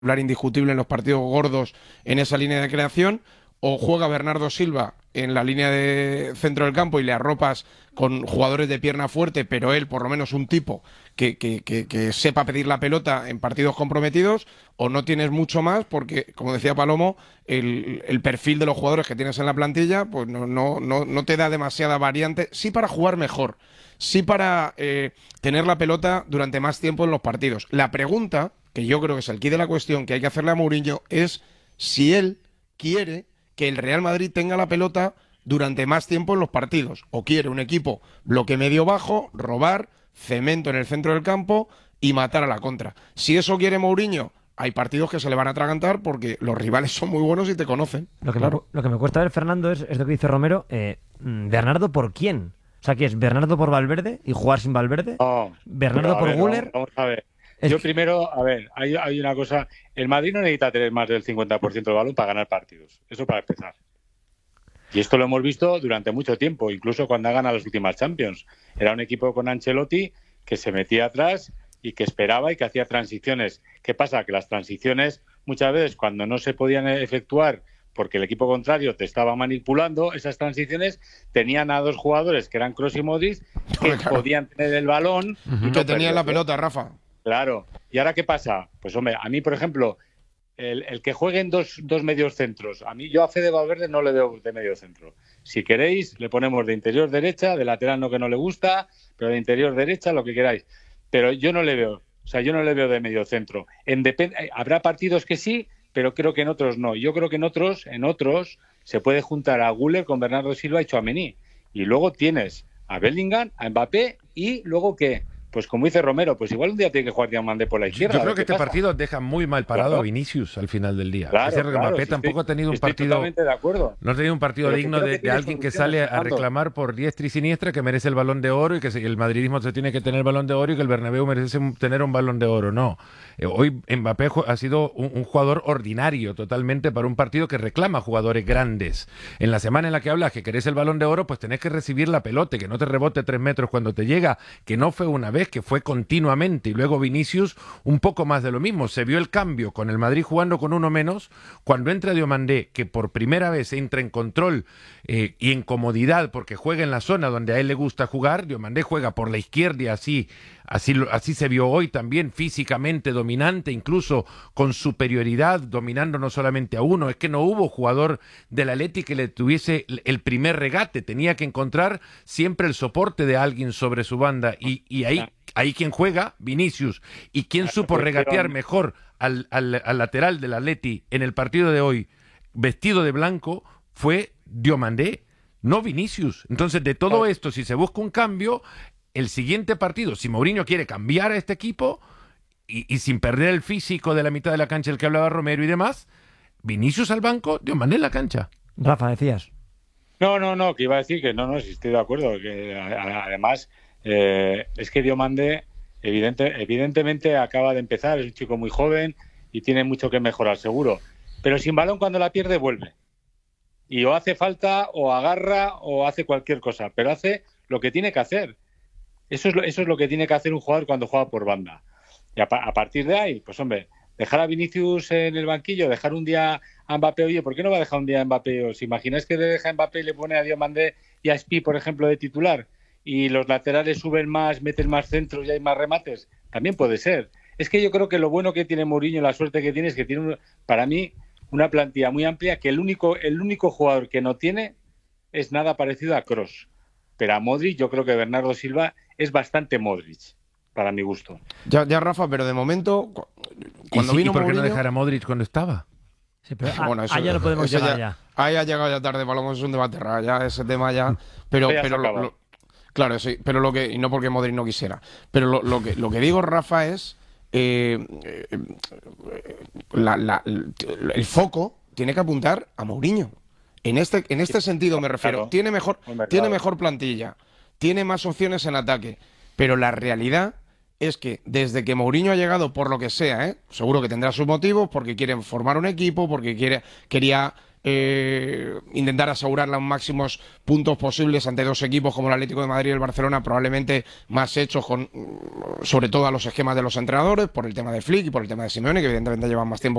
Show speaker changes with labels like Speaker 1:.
Speaker 1: indiscutible en los partidos gordos en esa línea de creación, o juega Bernardo Silva en la línea de centro del campo y le arropas con jugadores de pierna fuerte, pero él, por lo menos un tipo que sepa pedir la pelota en partidos comprometidos, o no tienes mucho más, porque, como decía Palomo, el perfil de los jugadores que tienes en la plantilla pues no te da demasiada variante, sí para jugar mejor, sí para tener la pelota durante más tiempo en los partidos. La pregunta, que yo creo que es el quid de la cuestión que hay que hacerle a Mourinho, es si él quiere que el Real Madrid tenga la pelota durante más tiempo en los partidos, o quiere un equipo bloque medio bajo, robar, cemento en el centro del campo y matar a la contra. Si eso quiere Mourinho, hay partidos que se le van a atragantar porque los rivales son muy buenos y te conocen.
Speaker 2: Lo que me cuesta ver, Fernando, es lo que dice Romero. ¿Bernardo por quién? O sea, ¿qué es? ¿Bernardo por Valverde y jugar sin Valverde?
Speaker 3: No,
Speaker 2: ¿Bernardo por Güler?
Speaker 3: Vamos a ver. Yo primero, a ver, hay una cosa. El Madrid no necesita tener más del 50% del balón para ganar partidos. Eso para empezar. Y esto lo hemos visto durante mucho tiempo, incluso cuando ha ganado las últimas Champions. Era un equipo con Ancelotti que se metía atrás y que esperaba y que hacía transiciones. ¿Qué pasa? Que las transiciones, muchas veces, cuando no se podían efectuar porque el equipo contrario te estaba manipulando, esas transiciones tenían a dos jugadores que eran Kroos y Modric, que podían tener el balón.
Speaker 1: Y que tenían la pelota, Rafa.
Speaker 3: Claro. ¿Y ahora qué pasa? Pues, hombre, a mí, por ejemplo, el que jueguen dos medios centros, a mí, yo a Fede Valverde no le veo de medio centro. Si queréis, le ponemos de interior derecha, de lateral no, que no le gusta, pero de interior derecha, lo que queráis. Pero yo no le veo, yo no le veo de medio centro. Habrá partidos que sí, pero creo que en otros no. Yo creo que en otros se puede juntar a Güler con Bernardo Silva y Tchouaméni. Y luego tienes a Bellingham, a Mbappé, y luego ¿qué? Pues como dice Romero, pues igual un día tiene que jugar Diamandé por la izquierda.
Speaker 4: Yo creo que este partido deja muy mal parado a Vinicius al final del día.
Speaker 3: Claro,
Speaker 4: es cierto que Mbappé tampoco ha tenido un partido.
Speaker 3: Totalmente de acuerdo.
Speaker 4: No ha tenido un partido digno de alguien que sale a reclamar por diestra y siniestra que merece el Balón de Oro y que el madridismo se tiene que tener el Balón de Oro y que el Bernabéu merece tener un Balón de Oro. No. Hoy Mbappé ha sido un jugador ordinario totalmente para un partido que reclama jugadores grandes. En la semana en la que hablas que querés el Balón de Oro, pues tenés que recibir la pelota, que no te rebote 3 metros cuando te llega, que no fue una vez, que fue continuamente. Y luego Vinicius, un poco más de lo mismo. Se vio el cambio con el Madrid jugando con uno menos, cuando entra Diomandé, que por primera vez entra en control y en comodidad, porque juega en la zona donde a él le gusta jugar. Diomandé juega por la izquierda y así se vio hoy también, físicamente dominante, incluso con superioridad, dominando no solamente a uno. Es que no hubo jugador del Atleti que le tuviese el primer regate, tenía que encontrar siempre el soporte de alguien sobre su banda, y ahí quien juega, Vinicius, y quien supo regatear mejor al lateral del Atleti en el partido de hoy, vestido de blanco, fue Diomandé, no Vinicius. Entonces, de todo esto, si se busca un cambio, el siguiente partido, si Mourinho quiere cambiar a este equipo y sin perder el físico de la mitad de la cancha, el que hablaba Romero y demás, Vinicius al banco, Diomandé en la cancha.
Speaker 2: Rafa, decías.
Speaker 3: No, que iba a decir que no, si estoy de acuerdo, que además es que Diomandé evidentemente acaba de empezar, es un chico muy joven y tiene mucho que mejorar, seguro, pero sin balón cuando la pierde vuelve. Y o hace falta, o agarra, o hace cualquier cosa, pero hace lo que tiene que hacer. Eso es lo que tiene que hacer un jugador cuando juega por banda. Y a partir de ahí, pues hombre, dejar a Vinicius en el banquillo, dejar un día a Mbappé. Oye, ¿por qué no va a dejar un día a Mbappé? ¿Os imagináis que le deja a Mbappé y le pone a Diomandé y a Spi, por ejemplo, de titular? Y los laterales suben más, meten más centros y hay más remates. También puede ser. Es que yo creo que lo bueno que tiene Mourinho, la suerte que tiene, es que tiene, para mí, una plantilla muy amplia, que el único jugador que no tiene es nada parecido a Kroos. Pero a Modric, yo creo que Bernardo Silva es bastante Modric, para mi gusto.
Speaker 1: Ya, Rafa, pero de momento, cuando vino
Speaker 4: ¿y por qué
Speaker 1: Mourinho,
Speaker 4: no dejar a Modric cuando estaba?
Speaker 2: Sí, pero
Speaker 1: bueno, eso,
Speaker 2: ya lo podemos
Speaker 1: eso
Speaker 2: llegar ya.
Speaker 1: Ahí ha llegado ya tarde, Palomo, es un debate raro, ya ese tema ya. Pero claro, sí, pero y no porque Modric no quisiera. Pero lo que digo, Rafa, es el foco tiene que apuntar a Mourinho. En este sentido me refiero.
Speaker 3: Claro.
Speaker 1: Tiene mejor plantilla, tiene más opciones en ataque, pero la realidad es que desde que Mourinho ha llegado, por lo que sea, seguro que tendrá sus motivos, porque quieren formar un equipo, porque quería intentar asegurar los máximos puntos posibles ante dos equipos como el Atlético de Madrid y el Barcelona, probablemente más hechos sobre todo a los esquemas de los entrenadores, por el tema de Flick y por el tema de Simeone, que evidentemente llevan más tiempo